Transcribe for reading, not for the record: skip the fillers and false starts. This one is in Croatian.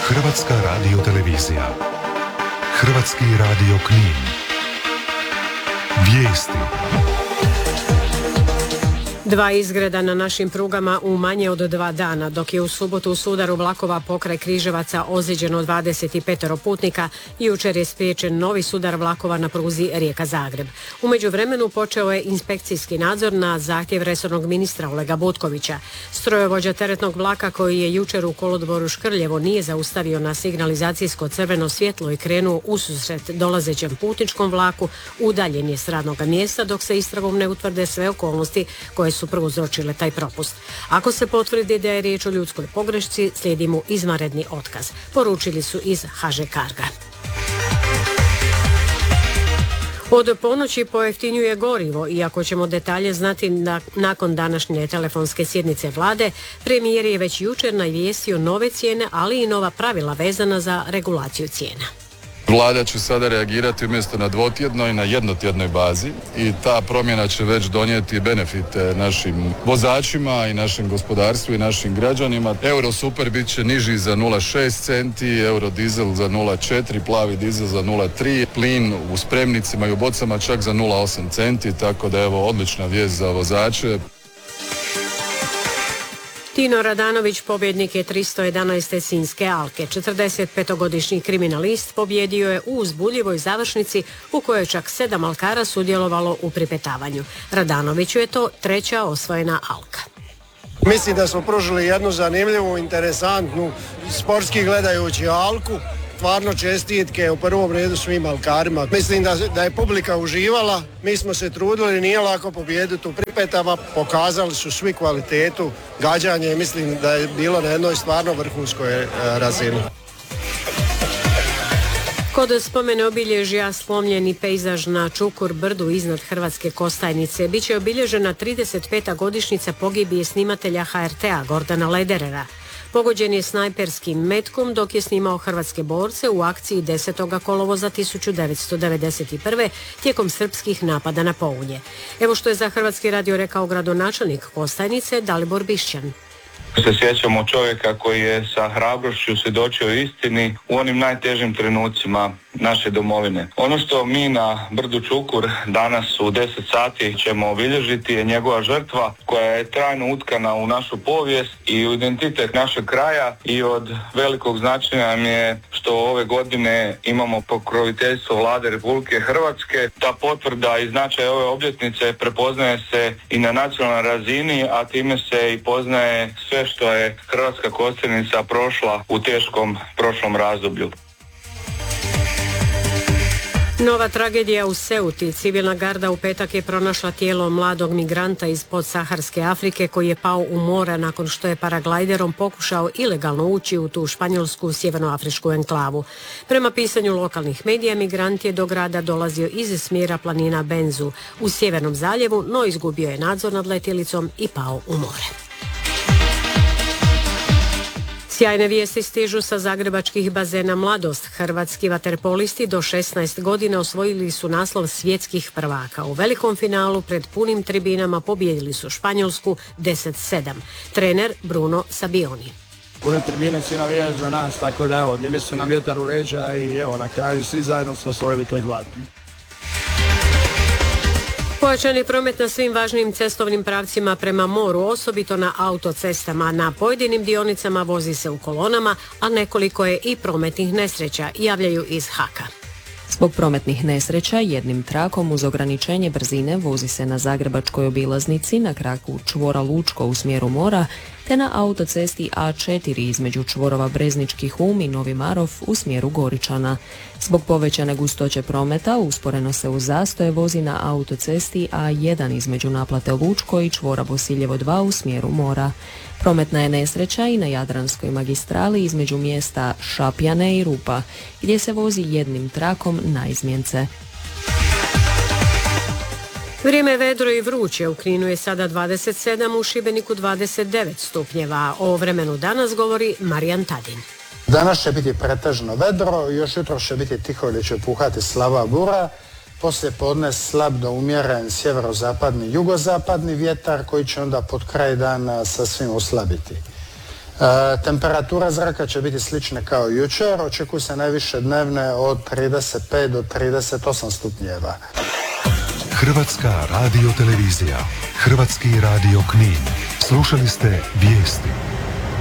Hrvatska radiotelevizija. Hrvatski radio Knin. Vijesti. Dva izgreda na našim prugama u manje od 2 dana, dok je u subotu u sudaru vlakova pokraj Križevaca ozlijeđeno 25 putnika, jučer je spriječen novi sudar vlakova na pruzi Rijeka-Zagreb. U međuvremenu počeo je inspekcijski nadzor na zahtjev resornog ministra Olega Butkovića. Strojovođa teretnog vlaka koji je jučer u kolodvoru Škrljevo nije zaustavio na signalizacijsko crveno svjetlo i krenuo ususret dolazećem putničkom vlaku, udaljen je s radnog mjesta dok se istragom ne utvrde sve okolnosti koje su prouzročile taj propust. Ako se potvrdi da je riječ o ljudskoj pogrešci, slijedi mu izvanredni otkaz, poručili su iz HŽ Carga. Od ponoći pojeftinjuje gorivo, iako ćemo detalje znati nakon današnje telefonske sjednice vlade. Premijer je već jučer navijestio nove cijene, ali i nova pravila vezana za regulaciju cijena. Vlada će sada reagirati umjesto na dvotjednoj, na jednotjednoj bazi i ta promjena će već donijeti benefite našim vozačima i našem gospodarstvu i našim građanima. Euro super bit će niži za 0,6 centi, euro dizel za 0,4, plavi dizel za 0,3, plin u spremnicima i u bocama čak za 0,8 centi, tako da evo odlična vijest za vozače. Tino Radanović pobjednik je 311. Sinjske alke. 45-godišnji kriminalist pobjedio je u uzbudljivoj završnici u kojoj čak 7 alkara sudjelovalo u pripetavanju. Radanoviću je to 3. osvojena alka. Mislim da smo pružili jednu zanimljivu, interesantnu, sportski gledajući alku. Stvarno čestitke u prvom redu svim alkarima. Mislim da je publika uživala, mi smo se trudili, nije lako pobijediti u pripetama, pokazali su svi kvalitetu gađanja i mislim da je bilo na jednoj stvarno vrhunskoj razini. Kod spomene obilježja slomljeni pejzaž na Čukur brdu iznad Hrvatske Kostajnice biće obilježena 35. godišnjica pogibije snimatelja HRT-a Gordana Lederera. Pogođen je snajperskim metkom dok je snimao hrvatske borce u akciji 10. kolovoza 1991. tijekom srpskih napada na Pounje. Evo što je za Hrvatski radio rekao gradonačelnik Kostajnice Dalibor Bišćan. Se sjećamo čovjeka koji je sa hrabrošću svjedočio istini u onim najtežim trenucima naše domovine. Ono što mi na brdu Čukur danas u 10 sati ćemo obilježiti je njegova žrtva koja je trajno utkana u našu povijest i u identitet našeg kraja i od velikog značaja nam je što ove godine imamo pokroviteljstvo Vlade Republike Hrvatske. Ta potvrda i značaj ove obljetnice prepoznaje se i na nacionalnoj razini, a time se i poznaje sve što je Hrvatska Kostajnica prošla u teškom prošlom razdoblju. Nova tragedija u Ceuti. Civilna garda u petak je pronašla tijelo mladog migranta iz podsaharske Afrike koji je pao u more nakon što je paraglajderom pokušao ilegalno ući u tu španjolsku sjevernoafričku enklavu. Prema pisanju lokalnih medija, migrant je do grada dolazio iz smjera planina Benzu u Sjevernom zaljevu, no izgubio je nadzor nad letjelicom i pao u more. Sjajne vijesti stižu sa zagrebačkih bazena Mladost. Hrvatski vaterpolisti do 16 godina osvojili su naslov svjetskih prvaka. U velikom finalu pred punim tribinama pobijedili su Španjolsku 10-7. Trener Bruno Sabioni. Pune tribine svi navijaju za nas, tako da evo, bili su nam vjetar u leđa i evo, na kraju svi zajedno smo osvojili taj glad. Pojačani promet na svim važnim cestovnim pravcima prema moru, osobito na autocestama. Na pojedinim dionicama vozi se u kolonama, a nekoliko je i prometnih nesreća, javljaju iz HAK-a. Zbog prometnih nesreća jednim trakom uz ograničenje brzine vozi se na zagrebačkoj obilaznici na kraku čvora Lučko u smjeru mora, te na autocesti A4 između čvorova Breznički Hum i Novi Marof u smjeru Goričana. Zbog povećane gustoće prometa usporeno se uz zastoje vozi na autocesti A1 između naplate Lučko i čvora Bosiljevo 2 u smjeru mora. Prometna je nesreća i na Jadranskoj magistrali između mjesta Šapjane i Rupa, gdje se vozi jednim trakom na izmjence. Vrijeme je vedro i vruće, u Kninu je sada 27, u Šibeniku 29 stupnjeva. O vremenu danas govori Marijan Tadin. Danas će biti pretežno vedro, još jutro će biti tiho ili će puhati slaba bura. Poslije podne slab do umjeren sjeverozapadni, jugozapadni vjetar koji će onda pod kraj dana sasvim oslabiti. Temperatura zraka će biti slična kao jučer, očekuju se najviše dnevne od 35 do 38 stupnjeva. Hrvatska radiotelevizija, Hrvatski radio Knin. Slušali ste vijesti.